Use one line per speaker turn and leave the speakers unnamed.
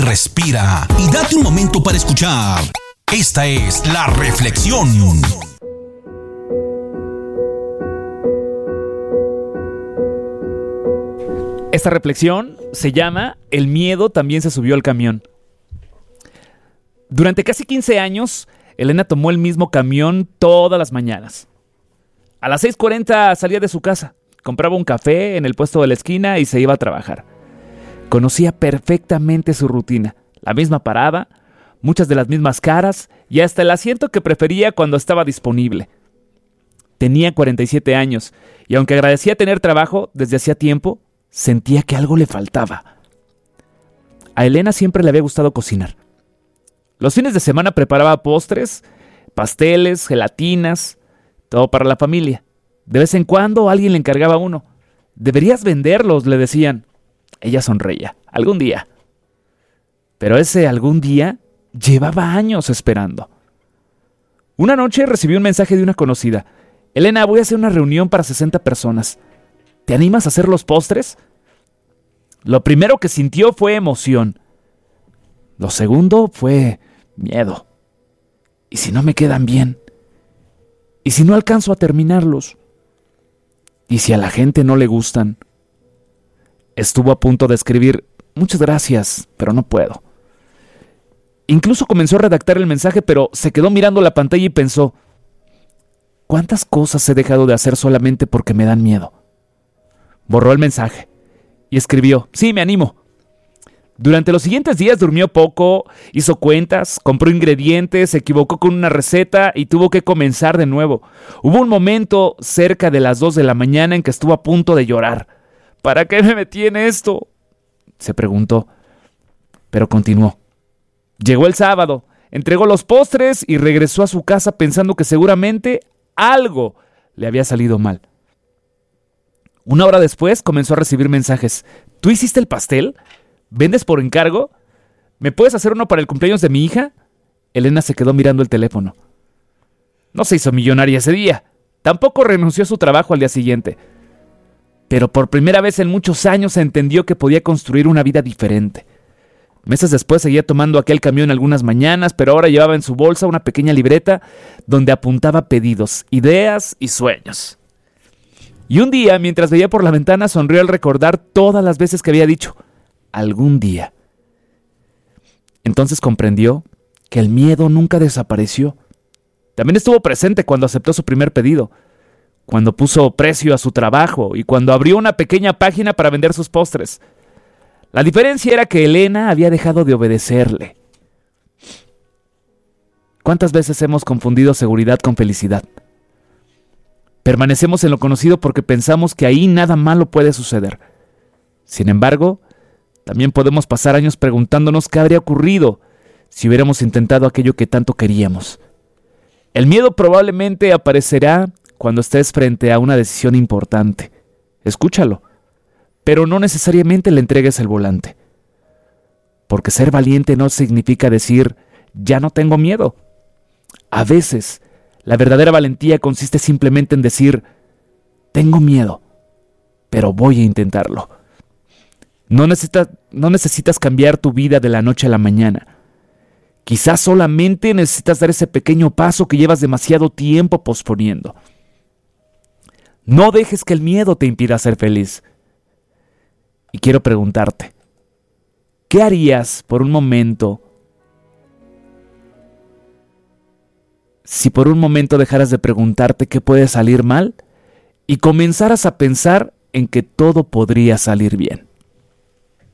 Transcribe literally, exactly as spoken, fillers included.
respira y date un momento para escuchar. Esta es La Reflexión.
Esta reflexión se llama El miedo también se subió al camión. Durante casi quince años, Elena tomó el mismo camión todas las mañanas. A las seis cuarenta salía de su casa, compraba un café en el puesto de la esquina y se iba a trabajar. Conocía perfectamente su rutina, la misma parada, muchas de las mismas caras y hasta el asiento que prefería cuando estaba disponible. Tenía cuarenta y siete años y aunque agradecía tener trabajo desde hacía tiempo, sentía que algo le faltaba. A Elena siempre le había gustado cocinar. Los fines de semana preparaba postres, pasteles, gelatinas, todo para la familia. De vez en cuando alguien le encargaba uno. «Deberías venderlos», le decían. Ella sonreía. «Algún día». Pero ese algún día llevaba años esperando. Una noche recibió un mensaje de una conocida. «Elena, voy a hacer una reunión para sesenta personas. ¿Te animas a hacer los postres?» Lo primero que sintió fue emoción. Lo segundo fue miedo. ¿Y si no me quedan bien? ¿Y si no alcanzo a terminarlos? ¿Y si a la gente no le gustan? Estuvo a punto de escribir «Muchas gracias, pero no puedo». Incluso comenzó a redactar el mensaje, pero se quedó mirando la pantalla y pensó «¿Cuántas cosas he dejado de hacer solamente porque me dan miedo?». Borró el mensaje y escribió «Sí, me animo». Durante los siguientes días durmió poco, hizo cuentas, compró ingredientes, se equivocó con una receta y tuvo que comenzar de nuevo. Hubo un momento cerca de las dos de la mañana en que estuvo a punto de llorar. «¿Para qué me metí en esto?», se preguntó, pero continuó. Llegó el sábado, entregó los postres y regresó a su casa pensando que seguramente algo le había salido mal. Una hora después comenzó a recibir mensajes. «¿Tú hiciste el pastel? ¿Vendes por encargo? ¿Me puedes hacer uno para el cumpleaños de mi hija?». Elena se quedó mirando el teléfono. No se hizo millonaria ese día. Tampoco renunció a su trabajo al día siguiente. Pero por primera vez en muchos años entendió que podía construir una vida diferente. Meses después seguía tomando aquel camión algunas mañanas, pero ahora llevaba en su bolsa una pequeña libreta donde apuntaba pedidos, ideas y sueños. Y un día, mientras veía por la ventana, sonrió al recordar todas las veces que había dicho «algún día». Entonces comprendió que el miedo nunca desapareció. También estuvo presente cuando aceptó su primer pedido, cuando puso precio a su trabajo y cuando abrió una pequeña página para vender sus postres. La diferencia era que Elena había dejado de obedecerle. ¿Cuántas veces hemos confundido seguridad con felicidad? Permanecemos en lo conocido porque pensamos que ahí nada malo puede suceder. Sin embargo, también podemos pasar años preguntándonos qué habría ocurrido si hubiéramos intentado aquello que tanto queríamos. El miedo probablemente aparecerá cuando estés frente a una decisión importante. Escúchalo, pero no necesariamente le entregues el volante. Porque ser valiente no significa decir «ya no tengo miedo». A veces, la verdadera valentía consiste simplemente en decir «tengo miedo, pero voy a intentarlo». No necesitas, no necesitas cambiar tu vida de la noche a la mañana. Quizás solamente necesitas dar ese pequeño paso que llevas demasiado tiempo posponiendo. No dejes que el miedo te impida ser feliz. Y quiero preguntarte, ¿qué harías por un momento si por un momento dejaras de preguntarte qué puede salir mal y comenzaras a pensar en que todo podría salir bien?